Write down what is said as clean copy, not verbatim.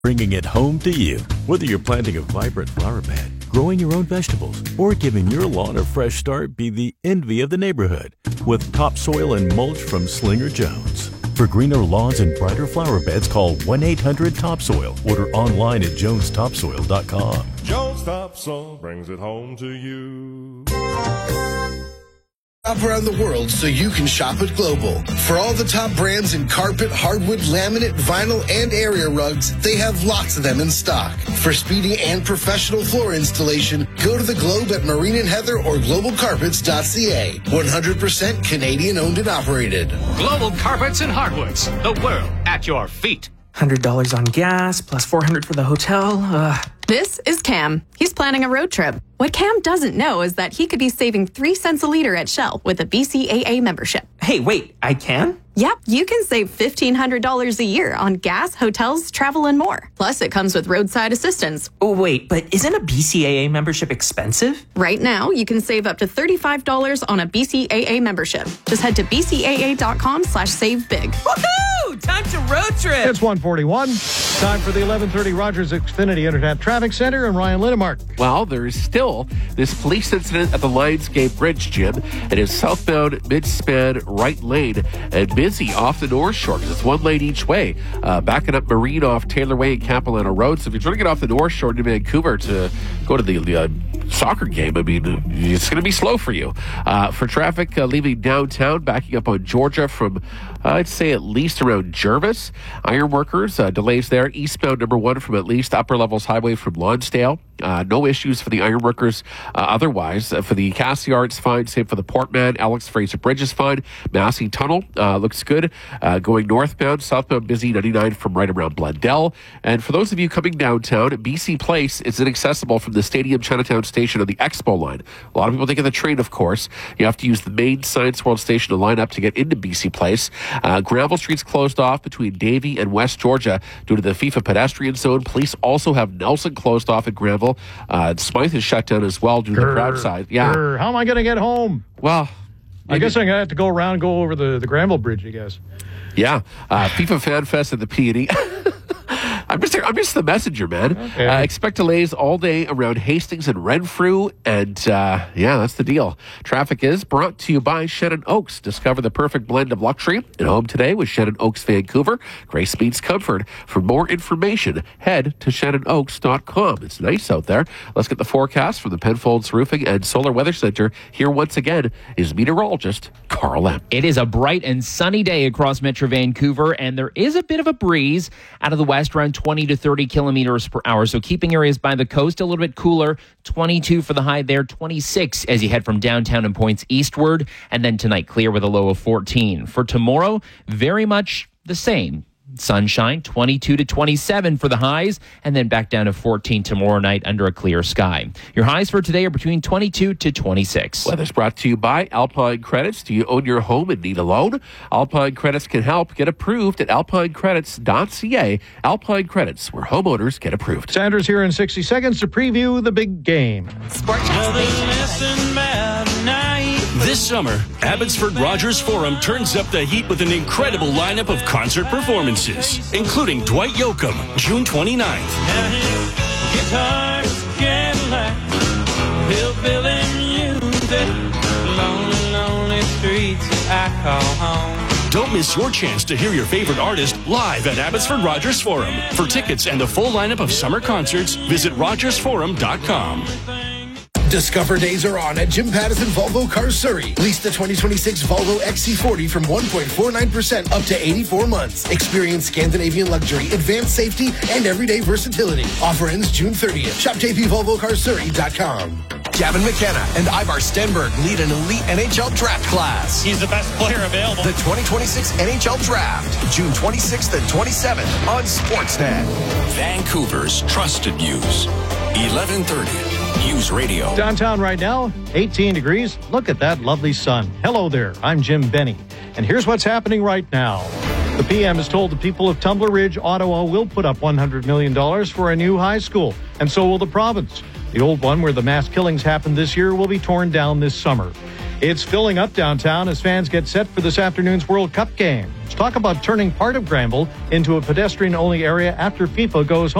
Bringing it home to you. Whether you're planting a vibrant flower bed, growing your own vegetables, or giving your lawn a fresh start, be the envy of the neighborhood with topsoil and mulch from Slinger Jones. For greener lawns and brighter flower beds, call 1-800-TOPSOIL. Order online at jonestopsoil.com. Jones Topsoil brings it home to you. Shop around the world so you can shop at Global. For all the top brands in carpet, hardwood, laminate, vinyl, and area rugs, they have lots of them in stock. For speedy and professional floor installation, go to the Globe at Marine and Heather or globalcarpets.ca. 100% Canadian owned and operated. Global Carpets and Hardwoods. The world at your feet. $100 on gas, plus $400 for the hotel. This is Cam. He's planning a road trip. What Cam doesn't know is that he could be saving 3 cents a liter at Shell with a BCAA membership. Hey, wait, I can? Yep, you can save $1,500 a year on gas, hotels, travel, and more. Plus, it comes with roadside assistance. Oh, wait, but isn't a BCAA membership expensive? Right now, you can save up to $35 on a BCAA membership. Just head to bcaa.com/savebig. Woohoo! Time to road trip! It's 1:41. Time for the 1130 Rogers Xfinity Internet Traffic Center and Ryan Lindemark. Well, there's still this police incident at the Lionsgate Bridge, Jim. It is southbound mid-span right lane and busy off the North Shore because it's one lane each way. Backing up Marine off Taylor Way and Capilano Road. So if you're trying to get off the North Shore to Vancouver to go to the soccer game, I mean, it's going to be slow for you. For traffic leaving downtown, backing up on Georgia from, I'd say at least around Jervis. Ironworkers, delays there. Eastbound number 1 from at least Upper Levels Highway from Lonsdale. No issues for the ironworkers otherwise. For the Cassiar, it's fine. Same for the Portman. Alex Fraser Bridge is fine. Massey Tunnel looks good. Going northbound, southbound busy 99 from right around Blundell. And for those of you coming downtown, BC Place is inaccessible from the Stadium Chinatown Station on the Expo line. A lot of people taking the train, of course. You have to use the main Science World Station to line up to get into BC Place. Granville Street's closed off between Davie and West Georgia due to the FIFA pedestrian zone. Police also have Nelson closed off at Granville. Smythe is shut down as well due to the crowd size. Yeah. How am I going to get home? Well, I guess I'm going to have to go around, go over the Granville Bridge, I guess. Yeah. FIFA Fan Fest at the P&E. I'm just the messenger, man. Okay. Expect delays all day around Hastings and Renfrew. And, yeah, that's the deal. Traffic is brought to you by Shannon Oaks. Discover the perfect blend of luxury at home today with Shannon Oaks Vancouver. Grace meets comfort. For more information, head to ShannonOaks.com. It's nice out there. Let's get the forecast from the Penfolds Roofing and Solar Weather Center. Here once again is meteorologist Carl M. It is a bright and sunny day across Metro Vancouver, and there is a bit of a breeze out of the west, around 20 to 30 kilometers per hour. So keeping areas by the coast a little bit cooler. 22 for the high there, 26 as you head from downtown and points eastward. And then tonight, clear with a low of 14. For tomorrow, very much the same. Sunshine, 22 to 27 for the highs, and then back down to 14 tomorrow night under a clear sky. Your highs for today are between 22 to 26. Weather's brought to you by Alpine Credits. Do you own your home and need a loan? Alpine Credits can help. Get approved at alpinecredits.ca. Alpine Credits, where homeowners get approved. Sanders here in 60 seconds to preview the big game. This summer, Abbotsford Rogers Forum turns up the heat with an incredible lineup of concert performances, including Dwight Yoakam, June 29th. Guitars, Cadillac, hillbilly music, lonely streets I call home. Don't miss your chance to hear your favorite artist live at Abbotsford Rogers Forum. For tickets and the full lineup of summer concerts, visit rogersforum.com. Discover days are on at Jim Pattison Volvo Cars Surrey. Lease the 2026 Volvo XC40 from 1.49% up to 84 months. Experience Scandinavian luxury, advanced safety, and everyday versatility. Offer ends June 30th. Shop jpvolvocarsurrey.com. Gavin McKenna and Ivar Stenberg lead an elite NHL draft class. He's the best player available. The 2026 NHL Draft, June 26th and 27th on Sportsnet. Vancouver's trusted news, 1130. News Radio. Downtown right now, 18 degrees. Look at that lovely sun. Hello there. I'm Jim Benny. And here's what's happening right now. The PM has told the people of Tumbler Ridge, Ottawa will put up $100 million for a new high school, and so will the province. The old one where the mass killings happened this year will be torn down this summer. It's filling up downtown as fans get set for this afternoon's World Cup game. Talk about turning part of Granville into a pedestrian-only area after FIFA goes home.